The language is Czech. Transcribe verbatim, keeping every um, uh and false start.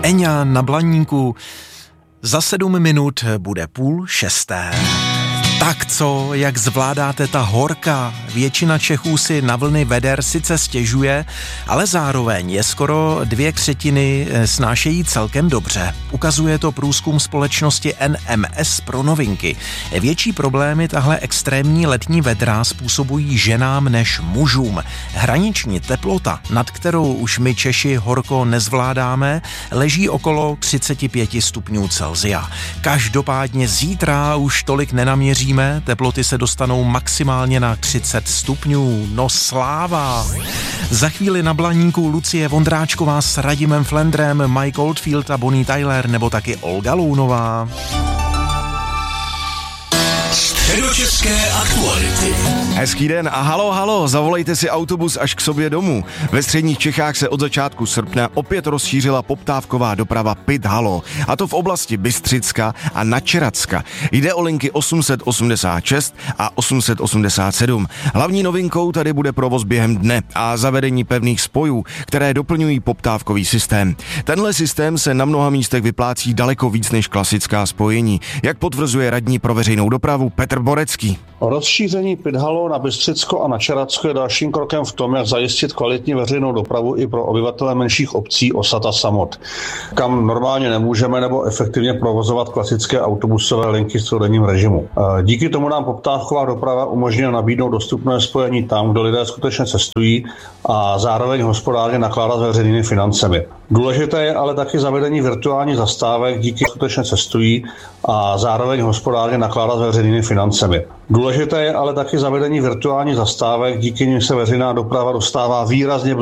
Eňa na Blaníku. Za sedm minut bude půl šesté. Tak co, jak zvládáte ta horka? Většina Čechů si na vlny veder sice stěžuje, ale zároveň je skoro dvě třetiny snášejí celkem dobře. Ukazuje to průzkum společnosti N M S pro Novinky. Větší problémy tahle extrémní letní vedra způsobují ženám než mužům. Hraniční teplota, nad kterou už my Češi horko nezvládáme, leží okolo třicet pět stupňů Celsia. Každopádně zítra už tolik nenaměří. Teploty se dostanou maximálně na třicet stupňů. No sláva! Za chvíli na Blaníku Lucie Vondráčková s Radimem Flendrem, Mike Oldfield a Bonnie Tyler nebo taky Olga Lounová. Středočeské aktuality. Hezký den a halo, halo, zavolejte si autobus až k sobě domů. Ve středních Čechách se od začátku srpna opět rozšířila poptávková doprava Pit Halo, a to v oblasti Bystřicka a Načeradska. Jde o linky osm set osmdesát šest a osm set osmdesát sedm. Hlavní novinkou tady bude provoz během dne a zavedení pevných spojů, které doplňují poptávkový systém. Tenhle systém se na mnoha místech vyplácí daleko víc než klasická spojení, jak potvrzuje radní pro veřejnou dopravu Petr Borecký. Rozšíření Pit Halo na Bystřicko a na Čeradsko je dalším krokem v tom, jak zajistit kvalitní veřejnou dopravu i pro obyvatele menších obcí Osad a Samot, kam normálně nemůžeme nebo efektivně provozovat klasické autobusové linky s denním režimu. Díky tomu nám poptávková doprava umožňuje nabídnout dostupné spojení tam, kde lidé skutečně cestují a zároveň hospodárně nakládat s veřejnými financemi. Důležité je ale taky zavedení virtuálních zastávek, díky skutečně cestují a zároveň hospodárně nakládat s veřejnými financemi. Důležité je ale taky zavedení virtuálních zastávek, díky nim se veřejná doprava dostává výrazně